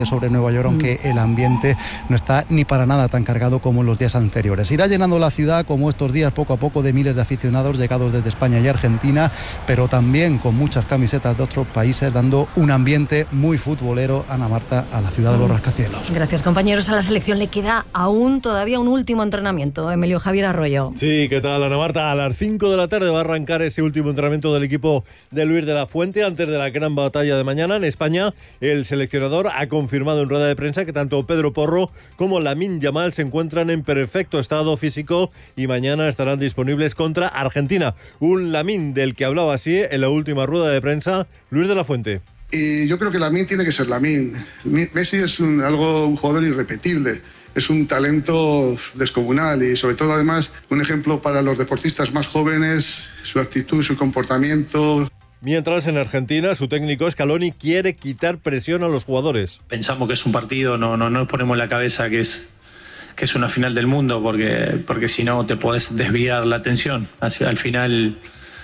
sobre Nueva York, aunque el ambiente no está ni para nada tan cargado como en los días anteriores. Irá llenando la ciudad como estos días poco a poco de miles de aficionados llegados desde España y Argentina, pero también con muchas camisetas de otros países, dando un ambiente muy futbolero, Ana Marta, a la ciudad de los rascacielos. Gracias, compañeros. A la selección le queda todavía un último entrenamiento. Emilio Javier Arroyo. Sí, ¿qué tal, Ana Marta? A las 5 de la tarde va a arrancar ese último entrenamiento del equipo de Luis de la Fuente antes de la gran batalla de mañana. En España, el seleccionador ha confirmado en rueda de prensa que tanto Pedro Porro como Lamine Yamal se encuentran en perfecto estado físico y mañana estarán disponibles contra Argentina. Un Lamine del que hablaba así en la última rueda de prensa Luis de la Fuente. Y yo creo que Lamine tiene que ser Lamine. Messi es un jugador irrepetible. Es un talento descomunal y sobre todo además un ejemplo para los deportistas más jóvenes, su actitud, su comportamiento. Mientras en Argentina su técnico Scaloni quiere quitar presión a los jugadores. Pensamos que es un partido, no nos ponemos en la cabeza que es una final del mundo porque si no te podés desviar la atención. Al final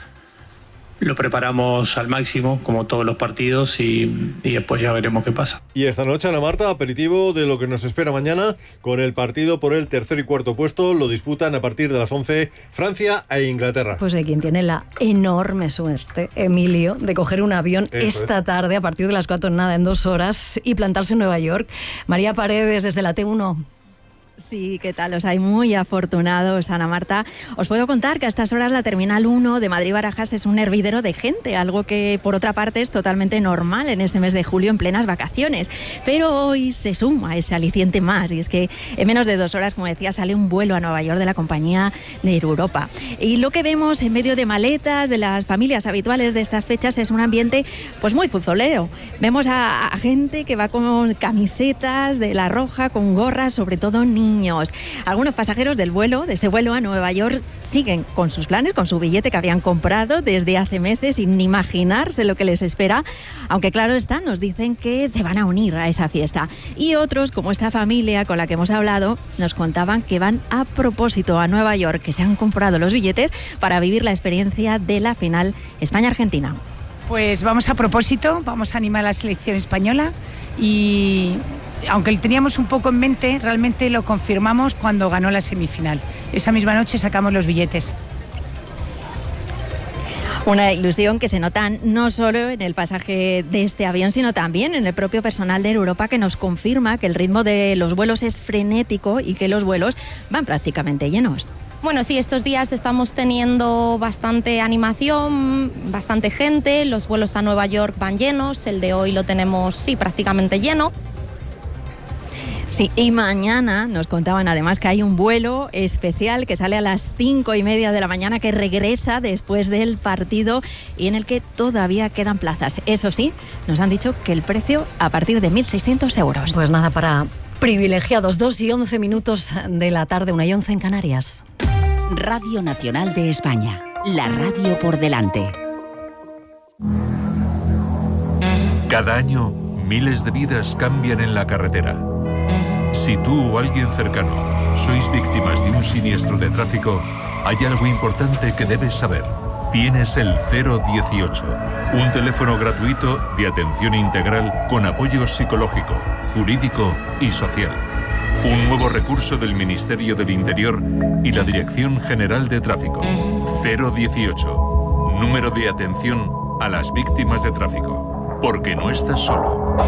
lo preparamos al máximo, como todos los partidos, y después ya veremos qué pasa. Y esta noche, Ana Marta, aperitivo de lo que nos espera mañana, con el partido por el tercer y cuarto puesto. Lo disputan a partir de las 11 Francia e Inglaterra. Pues hay quien tiene la enorme suerte, Emilio, de coger un avión esta tarde a partir de las 4 en 2 horas y plantarse en Nueva York. María Paredes, desde la T1. Sí, ¿qué tal? Os hay muy afortunados, Ana Marta. Os puedo contar que a estas horas la Terminal 1 de Madrid-Barajas es un hervidero de gente, algo que por otra parte es totalmente normal en este mes de julio en plenas vacaciones. Pero hoy se suma ese aliciente más, y es que en menos de 2 horas, como decía, sale un vuelo a Nueva York de la compañía de Air Europa. Y lo que vemos en medio de maletas de las familias habituales de estas fechas es un ambiente pues muy futbolero. Vemos a gente que va con camisetas de la Roja, con gorras, sobre todo niños. Algunos pasajeros de este vuelo a Nueva York siguen con sus planes, con su billete que habían comprado desde hace meses sin imaginarse lo que les espera, aunque claro está, nos dicen que se van a unir a esa fiesta. Y otros, como esta familia con la que hemos hablado, nos contaban que van a propósito a Nueva York, que se han comprado los billetes para vivir la experiencia de la final España-Argentina. Pues vamos a propósito, vamos a animar a la selección española y aunque lo teníamos un poco en mente, realmente lo confirmamos cuando ganó la semifinal. Esa misma noche sacamos los billetes. Una ilusión que se nota no solo en el pasaje de este avión, sino también en el propio personal de Air Europa, que nos confirma que el ritmo de los vuelos es frenético y que los vuelos van prácticamente llenos. Bueno, sí, estos días estamos teniendo bastante animación, bastante gente, los vuelos a Nueva York van llenos, el de hoy lo tenemos, prácticamente lleno. Sí, y mañana nos contaban además que hay un vuelo especial que sale a las 5:30 de la mañana, que regresa después del partido y en el que todavía quedan plazas. Eso sí, nos han dicho que el precio a partir de 1.600 euros. Pues nada, para privilegiados, 2:11 de la tarde, 1:11 en Canarias. Radio Nacional de España, la radio por delante. Cada año, miles de vidas cambian en la carretera. Si tú o alguien cercano sois víctimas de un siniestro de tráfico, hay algo importante que debes saber. Tienes el 018, un teléfono gratuito de atención integral con apoyo psicológico, jurídico y social. Un nuevo recurso del Ministerio del Interior y la Dirección General de Tráfico. 018, número de atención a las víctimas de tráfico. Porque no estás solo.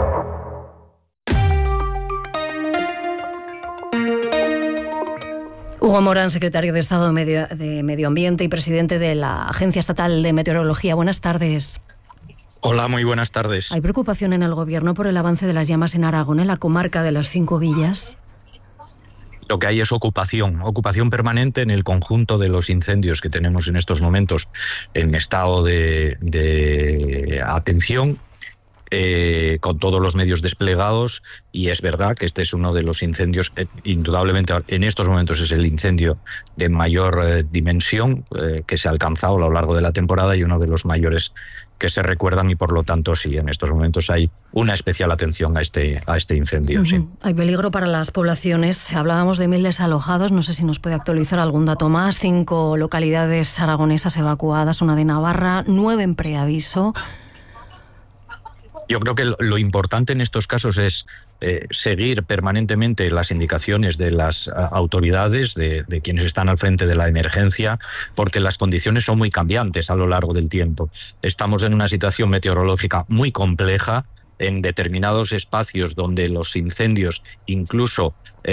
Hugo Morán, secretario de Estado de Medio Ambiente y presidente de la Agencia Estatal de Meteorología. Buenas tardes. Hola, muy buenas tardes. ¿Hay preocupación en el Gobierno por el avance de las llamas en Aragón, en la comarca de las 5 villas? Lo que hay es ocupación permanente en el conjunto de los incendios que tenemos en estos momentos en estado de atención, con todos los medios desplegados, y es verdad que este es uno de los incendios, indudablemente en estos momentos es el incendio de mayor dimensión que se ha alcanzado a lo largo de la temporada y uno de los mayores que se recuerdan, y por lo tanto sí, en estos momentos hay una especial atención a este incendio. Sí. Hay peligro para las poblaciones. Hablábamos de 1.000 desalojados, no sé si nos puede actualizar algún dato más. 5 localidades aragonesas evacuadas, una de Navarra, 9 en preaviso. Yo creo que lo importante en estos casos es seguir permanentemente las indicaciones de las autoridades, de quienes están al frente de la emergencia, porque las condiciones son muy cambiantes a lo largo del tiempo. Estamos en una situación meteorológica muy compleja, en determinados espacios donde los incendios incluso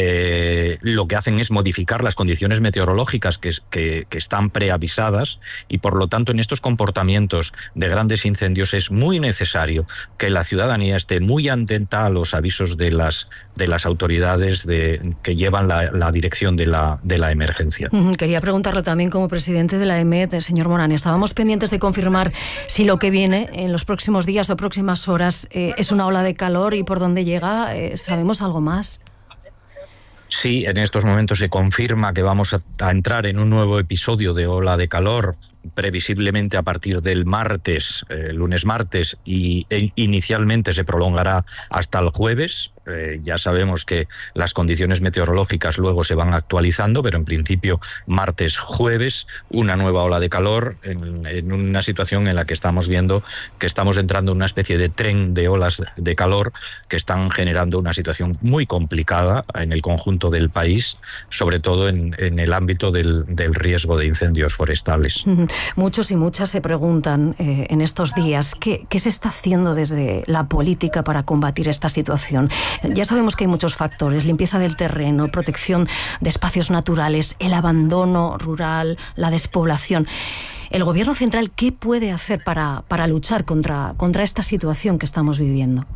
lo que hacen es modificar las condiciones meteorológicas que están preavisadas, y por lo tanto en estos comportamientos de grandes incendios es muy necesario que la ciudadanía esté muy atenta a los avisos de las autoridades que llevan la dirección de la emergencia. Quería preguntarle también como presidente de la EMET, señor Morán, estábamos pendientes de confirmar si lo que viene en los próximos días o próximas horas es una ola de calor, y por dónde llega, ¿sabemos algo más? Sí, en estos momentos se confirma que vamos a entrar en un nuevo episodio de ola de calor, previsiblemente a partir del lunes martes, y inicialmente se prolongará hasta el jueves. Ya sabemos que las condiciones meteorológicas luego se van actualizando, pero en principio martes, jueves, una nueva ola de calor en una situación en la que estamos viendo que estamos entrando en una especie de tren de olas de calor que están generando una situación muy complicada en el conjunto del país, sobre todo en el ámbito del riesgo de incendios forestales. Muchos y muchas se preguntan en estos días ¿qué se está haciendo desde la política para combatir esta situación? Ya sabemos que hay muchos factores: limpieza del terreno, protección de espacios naturales, el abandono rural, la despoblación. ¿El Gobierno central qué puede hacer para luchar contra esta situación que estamos viviendo?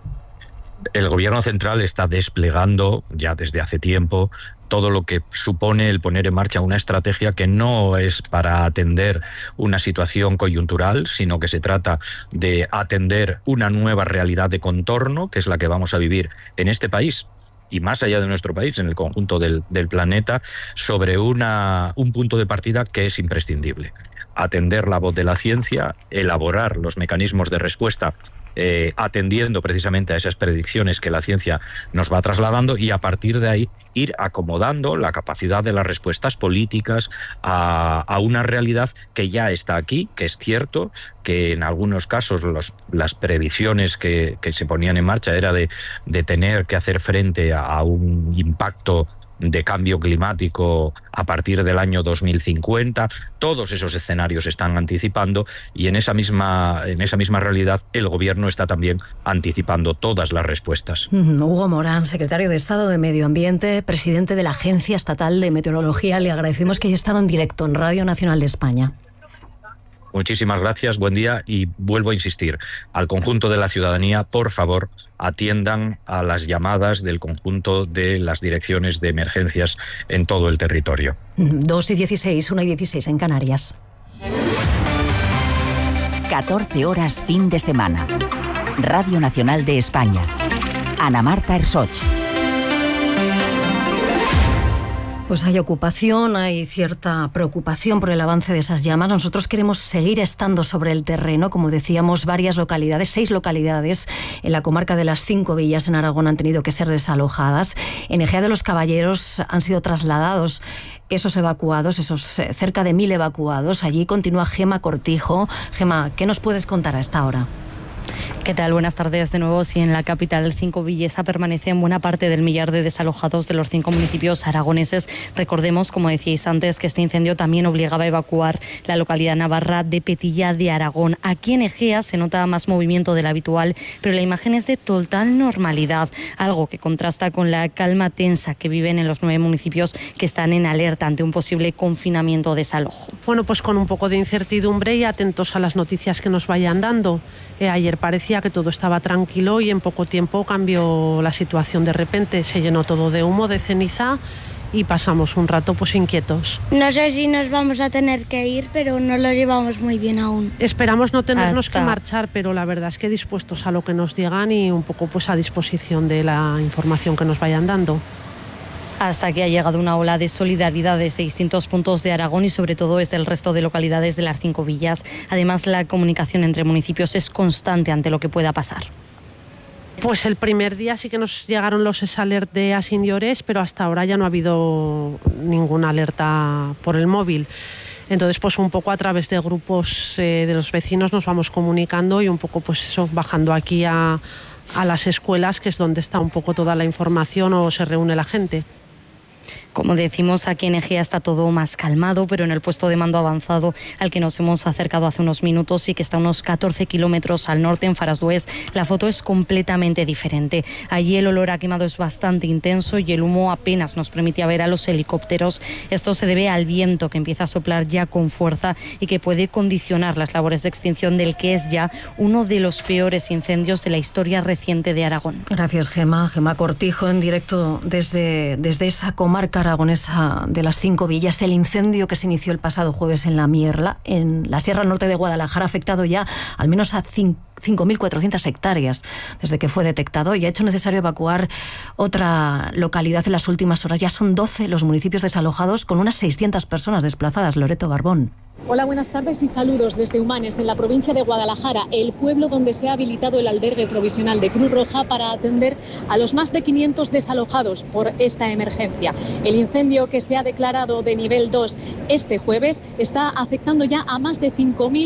El Gobierno central está desplegando ya desde hace tiempo todo lo que supone el poner en marcha una estrategia que no es para atender una situación coyuntural, sino que se trata de atender una nueva realidad de contorno, que es la que vamos a vivir en este país y más allá de nuestro país, en el conjunto del planeta, sobre un punto de partida que es imprescindible. Atender la voz de la ciencia, elaborar los mecanismos de respuesta atendiendo precisamente a esas predicciones que la ciencia nos va trasladando, y a partir de ahí ir acomodando la capacidad de las respuestas políticas a una realidad que ya está aquí, que es cierto que en algunos casos las previsiones que se ponían en marcha era de tener que hacer frente a un impacto de cambio climático a partir del año 2050. Todos esos escenarios se están anticipando, y en esa misma realidad el Gobierno está también anticipando todas las respuestas. Hugo Morán, secretario de Estado de Medio Ambiente, presidente de la Agencia Estatal de Meteorología, le agradecemos que haya estado en directo en Radio Nacional de España. Muchísimas gracias, buen día, y vuelvo a insistir, al conjunto de la ciudadanía, por favor, atiendan a las llamadas del conjunto de las direcciones de emergencias en todo el territorio. 2:16, 1:16 en Canarias. 14 horas fin de semana. Radio Nacional de España. Ana Marta Ersoch. Pues hay ocupación, hay cierta preocupación por el avance de esas llamas. Nosotros queremos seguir estando sobre el terreno. Como decíamos, varias localidades, 6 localidades en la comarca de las 5 villas en Aragón han tenido que ser desalojadas. En Ejea de los Caballeros han sido trasladados esos evacuados, esos cerca de 1000 evacuados. Allí continúa Gema Cortijo. Gema, ¿qué nos puedes contar a esta hora? ¿Qué tal? Buenas tardes de nuevo. Sí, en la capital cinco-villesa permanece en buena parte del millar de desalojados de los 5 municipios aragoneses. Recordemos, como decíais antes, que este incendio también obligaba a evacuar la localidad navarra de Petilla de Aragón. Aquí en Ejea se nota más movimiento del habitual, pero la imagen es de total normalidad, algo que contrasta con la calma tensa que viven en los 9 municipios que están en alerta ante un posible confinamiento o desalojo. Bueno, pues con un poco de incertidumbre y atentos a las noticias que nos vayan dando. Ayer parecía que todo estaba tranquilo y en poco tiempo cambió la situación. De repente se llenó todo de humo, de ceniza, y pasamos un rato pues inquietos. No sé si nos vamos a tener que ir, pero no lo llevamos muy bien aún. Esperamos no tenernos que marchar, pero la verdad es que dispuestos a lo que nos digan y un poco pues a disposición de la información que nos vayan dando. Hasta que ha llegado una ola de solidaridad desde distintos puntos de Aragón y sobre todo desde el resto de localidades de las 5 villas. Además, la comunicación entre municipios es constante ante lo que pueda pasar. Pues el primer día sí que nos llegaron los S-Alert de Asin y Ores, pero hasta ahora ya no ha habido ninguna alerta por el móvil. Entonces, pues un poco a través de grupos de los vecinos nos vamos comunicando y un poco, pues eso, bajando aquí a las escuelas, que es donde está un poco toda la información o se reúne la gente. Como decimos, aquí en Egea está todo más calmado, pero en el puesto de mando avanzado al que nos hemos acercado hace unos minutos y que está a unos 14 kilómetros al norte, en Farasdués, la foto es completamente diferente. Allí el olor a quemado es bastante intenso y el humo apenas nos permitía ver a los helicópteros. Esto se debe al viento que empieza a soplar ya con fuerza y que puede condicionar las labores de extinción del que es ya uno de los peores incendios de la historia reciente de Aragón. Gracias, Gemma. Gemma Cortijo, en directo desde esa comarca aragonesa de las 5 villas. El incendio que se inició el pasado jueves en La Mierla, en la Sierra Norte de Guadalajara, ha afectado ya al menos a 5.400 hectáreas desde que fue detectado y ha hecho necesario evacuar otra localidad en las últimas horas. Ya son 12 los municipios desalojados, con unas 600 personas desplazadas. Loreto Barbón. Hola, buenas tardes y saludos desde Humanes, en la provincia de Guadalajara, el pueblo donde se ha habilitado el albergue provisional de Cruz Roja para atender a los más de 500 desalojados por esta emergencia. El incendio, que se ha declarado de nivel 2 este jueves, está afectando ya a más de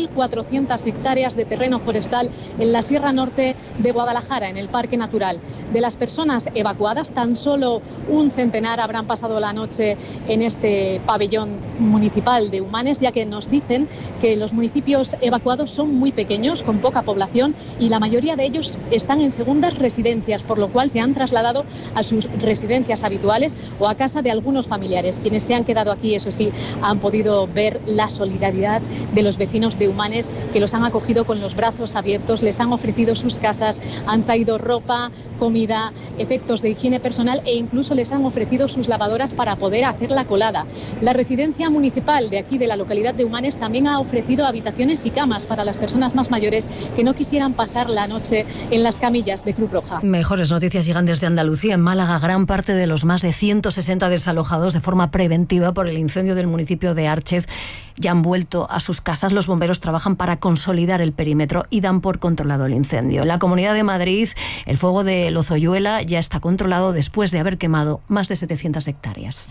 5.400 hectáreas de terreno forestal en la Sierra Norte de Guadalajara, en el Parque Natural. De las personas evacuadas, tan solo un centenar habrán pasado la noche en este pabellón municipal de Humanes, ya que nos dicen que los municipios evacuados son muy pequeños, con poca población, y la mayoría de ellos están en segundas residencias, por lo cual se han trasladado a sus residencias habituales o a casa de algunos familiares. Quienes se han quedado aquí, eso sí, han podido ver la solidaridad de los vecinos de Humanes, que los han acogido con los brazos abiertos, les han ofrecido sus casas, han traído ropa, comida, efectos de higiene personal e incluso les han ofrecido sus lavadoras para poder hacer la colada. La residencia municipal de aquí, de la localidad de Humanes, también ha ofrecido habitaciones y camas para las personas más mayores que no quisieran pasar la noche en las camillas de Cruz Roja. Mejores noticias llegan desde Andalucía. En Málaga, gran parte de los más de 160 desalojados de forma preventiva por el incendio del municipio de Árchez ya han vuelto a sus casas. Los bomberos trabajan para consolidar el perímetro y dan por controlado el incendio. En la Comunidad de Madrid, el fuego de Lozoyuela ya está controlado después de haber quemado más de 700 hectáreas.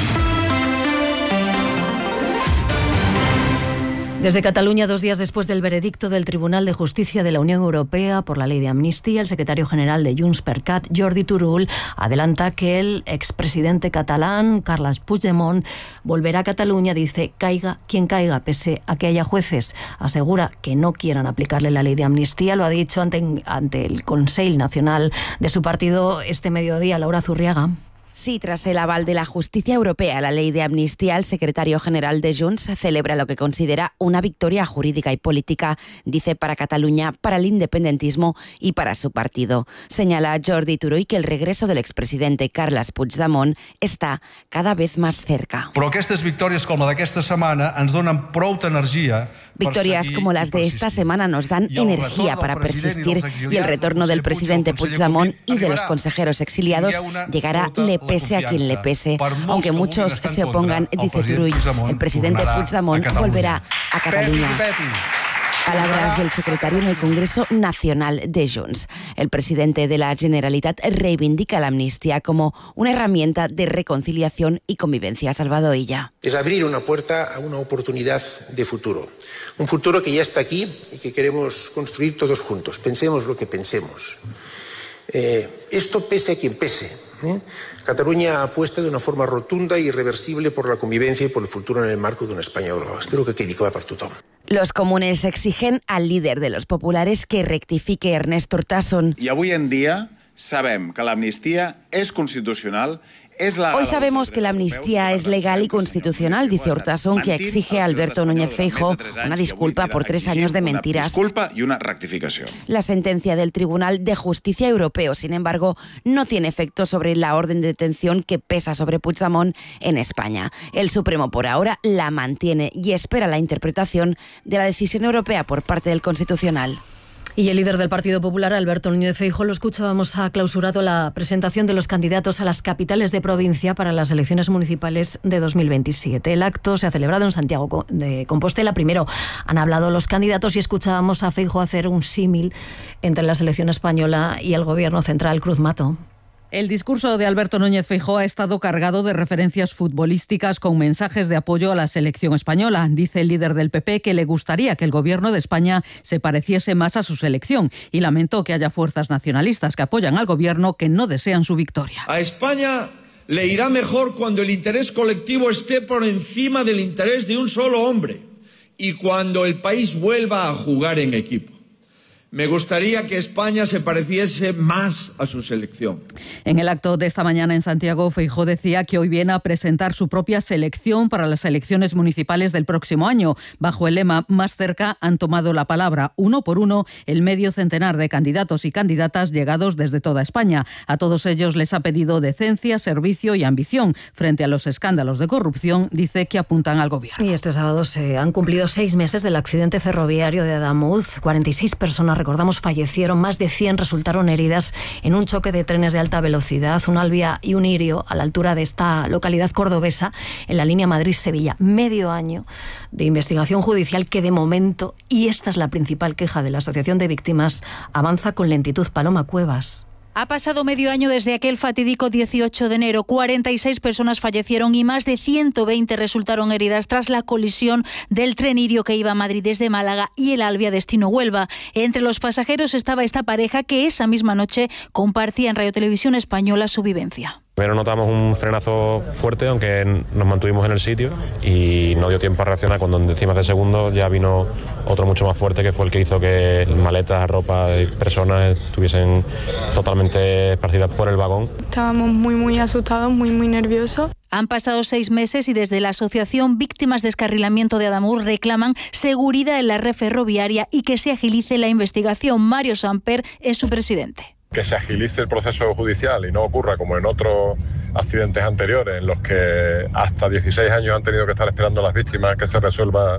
Desde Cataluña, 2 días después del veredicto del Tribunal de Justicia de la Unión Europea por la ley de amnistía, el secretario general de JxCat, Jordi Turull, adelanta que el expresidente catalán, Carles Puigdemont, volverá a Cataluña, dice, caiga quien caiga, pese a que haya jueces. Asegura que no quieran aplicarle la ley de amnistía. Lo ha dicho ante el Consell Nacional de su partido este mediodía. Laura Zurriaga. Sí, tras el aval de la justicia europea a la ley de amnistía, el secretario general de Junts celebra lo que considera una victoria jurídica y política, dice, para Cataluña, para el independentismo y para su partido. Señala Jordi Turull que el regreso del expresidente Carles Puigdemont está cada vez más cerca. Però aquestes victòries com la d'aquesta setmana ens donen prou energia. Victorias como las de esta semana nos dan energía para persistir, y el retorno del presidente Puigdemont y de los consejeros exiliados llegará le pese a quien le pese. Aunque muchos se opongan, dice Turull, el presidente Puigdemont volverá a Cataluña. Palabras del secretario en el Congreso Nacional de Junts. El presidente de la Generalitat reivindica la amnistía como una herramienta de reconciliación y convivencia. Salvador Illa. Es abrir una puerta a una oportunidad de futuro. Un futuro que ya está aquí y que queremos construir todos juntos. Pensemos lo que pensemos. Esto pese a quien pese. Cataluña apuesta de una forma rotunda e irreversible por la convivencia y por el futuro en el marco de una España global. Espero que quedi clar per tothom. Los comunes exigen al líder de los populares que rectifique, Ernest Urtasun. I avui en dia sabem que l'amnistia és constitucional. Hoy sabemos que la amnistía es legal y constitucional, dice Urtasun, que exige a Alberto Núñez Feijóo una disculpa por 3 años de mentiras. Disculpa y una rectificación. La sentencia del Tribunal de Justicia Europeo, sin embargo, no tiene efecto sobre la orden de detención que pesa sobre Puigdemont en España. El Supremo por ahora la mantiene y espera la interpretación de la decisión europea por parte del Constitucional. Y el líder del Partido Popular, Alberto Núñez Feijóo, lo escuchábamos, ha clausurado la presentación de los candidatos a las capitales de provincia para las elecciones municipales de 2027. El acto se ha celebrado en Santiago de Compostela. Primero han hablado los candidatos y escuchábamos a Feijóo hacer un símil entre la selección española y el gobierno central. Cruz Mato. El discurso de Alberto Núñez Feijóo ha estado cargado de referencias futbolísticas con mensajes de apoyo a la selección española. Dice el líder del PP que le gustaría que el gobierno de España se pareciese más a su selección y lamentó que haya fuerzas nacionalistas que apoyan al gobierno que no desean su victoria. A España le irá mejor cuando el interés colectivo esté por encima del interés de un solo hombre y cuando el país vuelva a jugar en equipo. Me gustaría que España se pareciese más a su selección. En el acto de esta mañana en Santiago, Feijóo decía que hoy viene a presentar su propia selección para las elecciones municipales del próximo año. Bajo el lema Más cerca han tomado la palabra uno por uno el medio centenar de candidatos y candidatas llegados desde toda España. A todos ellos les ha pedido decencia, servicio y ambición. Frente a los escándalos de corrupción, dice que apuntan al gobierno. Y este sábado se han cumplido 6 meses del accidente ferroviario de Adamuz. 46 personas, recordamos, fallecieron, más de 100 resultaron heridas en un choque de trenes de alta velocidad, un Albia y un Irio, a la altura de esta localidad cordobesa, en la línea Madrid-Sevilla. Medio año de investigación judicial que de momento, y esta es la principal queja de la Asociación de Víctimas, avanza con lentitud. Paloma Cuevas. Ha pasado medio año desde aquel fatídico 18 de enero. 46 personas fallecieron y más de 120 resultaron heridas tras la colisión del tren Irio que iba a Madrid desde Málaga y el Albia destino Huelva. Entre los pasajeros estaba esta pareja que esa misma noche compartía en Radio Televisión Española su vivencia. Primero notamos un frenazo fuerte, aunque nos mantuvimos en el sitio y no dio tiempo a reaccionar cuando en décimas de segundo ya vino otro mucho más fuerte, que fue el que hizo que maletas, ropa y personas estuviesen totalmente esparcidas por el vagón. Estábamos muy asustados, muy nerviosos. Han pasado 6 meses y desde la Asociación Víctimas de Descarrilamiento de Adamuz reclaman seguridad en la red ferroviaria y que se agilice la investigación. Mario Samper es su presidente. Que se agilice el proceso judicial y no ocurra como en otros accidentes anteriores en los que hasta 16 años han tenido que estar esperando las víctimas que se resuelva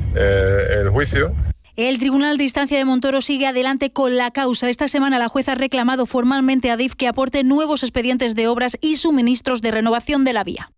el juicio. El Tribunal de Instancia de Montoro sigue adelante con la causa. Esta semana la jueza ha reclamado formalmente a Adif que aporte nuevos expedientes de obras y suministros de renovación de la vía.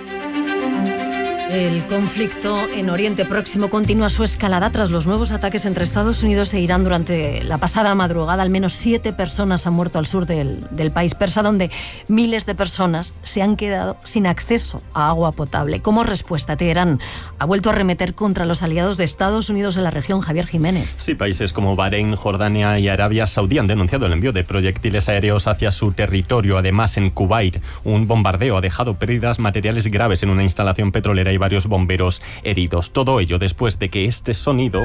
El conflicto en Oriente Próximo continúa su escalada tras los nuevos ataques entre Estados Unidos e Irán durante la pasada madrugada. Al menos 7 personas han muerto al sur del país persa, donde miles de personas se han quedado sin acceso a agua potable. Como respuesta, Teherán ha vuelto a arremeter contra los aliados de Estados Unidos en la región. Javier Jiménez. Sí, países como Bahrein, Jordania y Arabia Saudí han denunciado el envío de proyectiles aéreos hacia su territorio. Además, en Kuwait, un bombardeo ha dejado pérdidas materiales graves en una instalación petrolera y varios bomberos heridos. Todo ello después de que este sonido,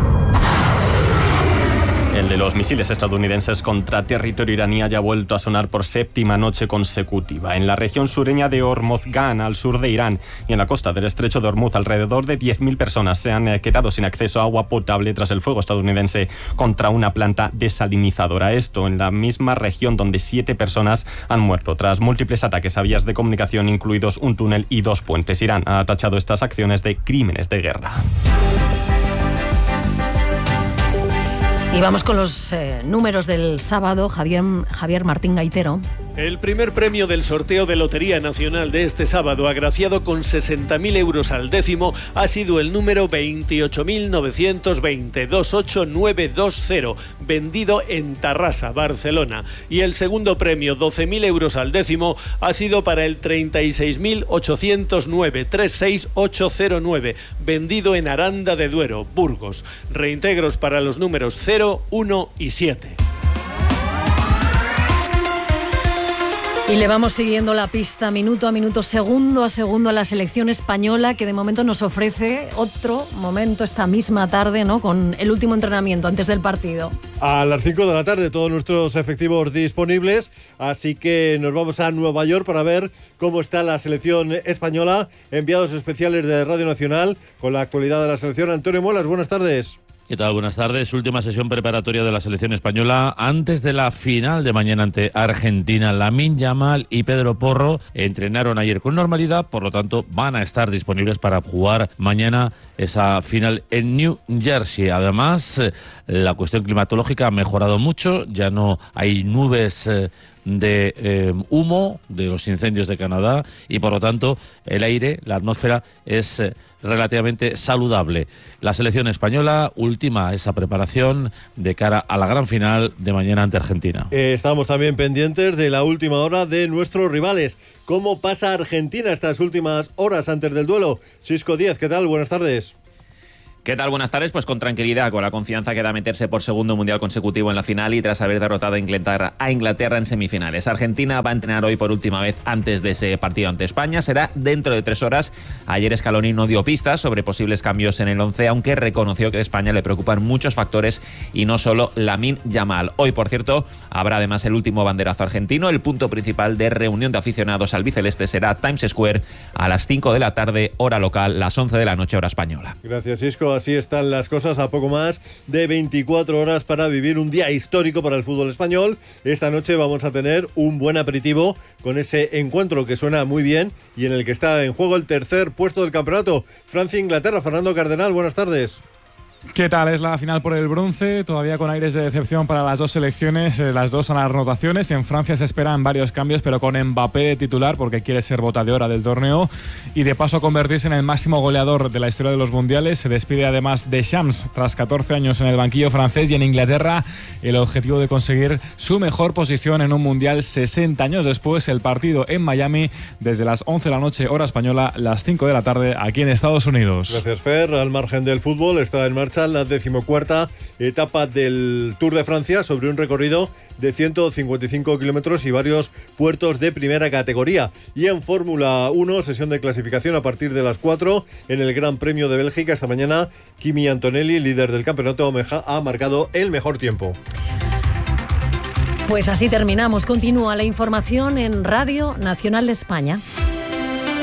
el de los misiles estadounidenses contra territorio iraní, haya vuelto a sonar por 7ª noche consecutiva. En la región sureña de Hormozgan, al sur de Irán, y en la costa del estrecho de Hormuz, alrededor de 10.000 personas se han quedado sin acceso a agua potable tras el fuego estadounidense contra una planta desalinizadora. Esto en la misma región donde 7 personas han muerto tras múltiples ataques a vías de comunicación, incluidos un túnel y 2 puentes. Irán ha tachado estas acciones de crímenes de guerra. Y vamos con los números del sábado. Javier Martín Gaitero. El primer premio del sorteo de Lotería Nacional de este sábado, agraciado con 60.000 euros al décimo, ha sido el número 28.920, 28920, vendido en Tarrasa, Barcelona. Y el segundo premio, 12.000 euros al décimo, ha sido para el 36.809, 36809, vendido en Aranda de Duero, Burgos. Reintegros para los números 0, 1 y 7. Y le vamos siguiendo la pista minuto a minuto, segundo a segundo a la selección española, que de momento nos ofrece otro momento esta misma tarde, ¿no?, con el último entrenamiento antes del partido. A las 5 de la tarde todos nuestros efectivos disponibles, así que nos vamos a Nueva York para ver cómo está la selección española. Enviados especiales de Radio Nacional con la actualidad de la selección. Antonio Molas, buenas tardes. ¿Qué tal? Buenas tardes. Última sesión preparatoria de la selección española antes de la final de mañana ante Argentina. Lamine Yamal y Pedro Porro entrenaron ayer con normalidad, por lo tanto van a estar disponibles para jugar mañana esa final en New Jersey. Además, la cuestión climatológica ha mejorado mucho, ya no hay nubes de humo de los incendios de Canadá y por lo tanto el aire, la atmósfera es relativamente saludable. La selección española ultima esa preparación de cara a la gran final de mañana ante Argentina. Estamos también pendientes de la última hora de nuestros rivales. ¿Cómo pasa Argentina estas últimas horas antes del duelo? Xisco Díez, ¿qué tal? Buenas tardes. ¿Qué tal? Buenas tardes. Pues con tranquilidad, con la confianza que da meterse por segundo mundial consecutivo en la final y tras haber derrotado a Inglaterra en semifinales. Argentina va a entrenar hoy por última vez antes de ese partido ante España. Será dentro de 3 horas. Ayer Scaloni no dio pistas sobre posibles cambios en el 11, aunque reconoció que de España le preocupan muchos factores y no solo Lamine Yamal. Hoy, por cierto, habrá además el último banderazo argentino. El punto principal de reunión de aficionados albiceleste será Times Square a las 5 de la tarde, hora local, las 11 de la noche, hora española. Gracias, Xisco. Así están las cosas, a poco más de 24 horas para vivir un día histórico para el fútbol español. Esta noche vamos a tener un buen aperitivo con ese encuentro que suena muy bien y en el que está en juego el tercer puesto del campeonato. Francia-Inglaterra. Fernando Cardenal, buenas tardes. ¿Qué tal? Es la final por el bronce, todavía con aires de decepción para las dos selecciones, las dos a las rotaciones. En Francia se esperan varios cambios, pero con Mbappé de titular porque quiere ser bota de oro del torneo y de paso a convertirse en el máximo goleador de la historia de los mundiales. Se despide además Deschamps tras 14 años en el banquillo francés y en Inglaterra el objetivo de conseguir su mejor posición en un mundial 60 años después. El partido en Miami desde las 11 de la noche, hora española, las 5 de la tarde aquí en Estados Unidos. Gracias, Fer. Al margen del fútbol está en marcha la 14ª etapa del Tour de Francia sobre un recorrido de 155 kilómetros y varios puertos de primera categoría. Y en Fórmula 1, sesión de clasificación a partir de las 4 en el Gran Premio de Bélgica. Esta mañana, Kimi Antonelli, líder del campeonato, ha marcado el mejor tiempo. Pues así terminamos. Continúa la información en Radio Nacional de España.